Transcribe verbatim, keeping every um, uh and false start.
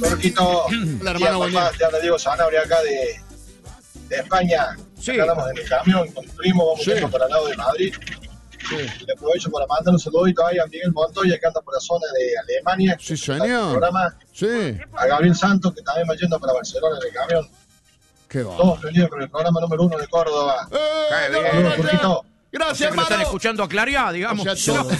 Turquito, hola hermano, buen día. Ya te digo, Sanabria acá de, de España. Sí. Acá andamos en el camión con mi primo, vamos Sí. yendo para el lado de Madrid. Sí. Le aprovecho para mandar un saludito ahí a Miguel Montoya, que anda por la zona de Alemania. Sí, Está en el señor. programa. Sí. A Gabriel Santos, que también va yendo para Barcelona en el camión. Qué va. Todos prendidos con el programa número uno de Córdoba. Eh, Qué bien. Saludos, Turquito. Gracias, O sea que lo están hermano. escuchando a Claridad, digamos. O sea, Todo.